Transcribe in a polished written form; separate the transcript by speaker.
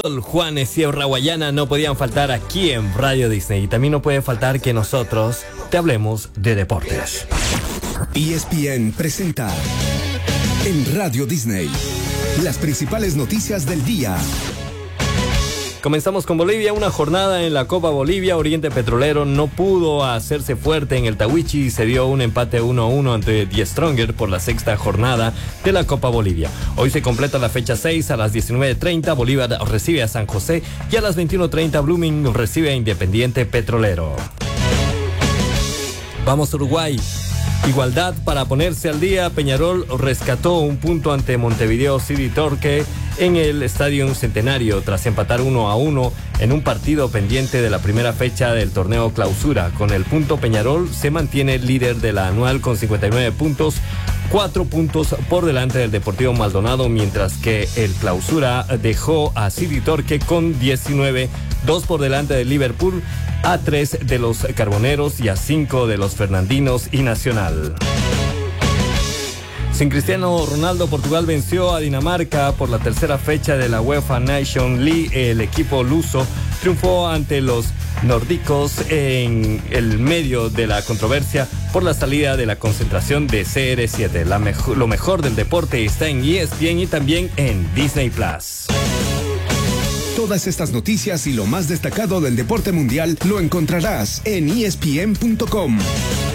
Speaker 1: Juanes y Raguayana no podían faltar aquí en Radio Disney. Y también no puede faltar que nosotros te hablemos de deportes.
Speaker 2: ESPN presenta en Radio Disney las principales noticias del día.
Speaker 1: Comenzamos con Bolivia, una jornada en la Copa Bolivia. Oriente Petrolero no pudo hacerse fuerte en el Tawichi y se dio un empate 1-1 ante Die Stronger por la sexta jornada de la Copa Bolivia. Hoy se completa la fecha 6 a las 19:30. Bolívar recibe a San José y a las 21:30 Blooming recibe a Independiente Petrolero. Vamos a Uruguay. Igualdad para ponerse al día. Peñarol rescató un punto ante Montevideo City Torque en el Estadio Centenario tras empatar 1-1 en un partido pendiente de la primera fecha del torneo Clausura. Con el punto, Peñarol se mantiene líder de la anual con 59 puntos, 4 puntos por delante del Deportivo Maldonado, mientras que el Clausura dejó a City Torque con 19, 2 por delante de Liverpool, a 3 de los Carboneros y a 5 de los Fernandinos y Nacional. Sin Cristiano Ronaldo, Portugal venció a Dinamarca por la tercera fecha de la UEFA Nations League. El equipo luso triunfó ante los nórdicos en el medio de la controversia por la salida de la concentración de CR7. Lo mejor del deporte está en ESPN y también en Disney Plus.
Speaker 2: Todas estas noticias y lo más destacado del deporte mundial lo encontrarás en ESPN.com.